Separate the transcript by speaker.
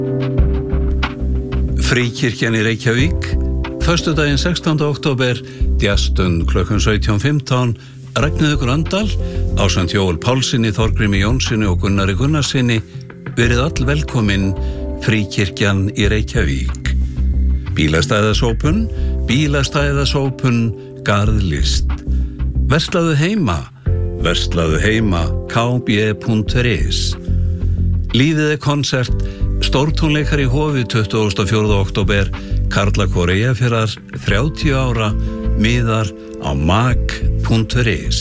Speaker 1: Fríkirkjan í Reykjavík, föstudaginn 16. október, djastund klukkan 17:15, Ragnheiður Gröndal, ásamt Jóel Pálssyni, Þorgrími Jónssyni og Gunnari Gunnarssyni, verið öll velkomin Fríkirkjan í Reykjavík. Bílastæðasópun, garðlist. Verslaðu heima, kb.is. Líðið konsert, stórtónleikar í Hofi 24. október, Karlakór Eyjafjarðar, 30 ára, miðar á mag.is.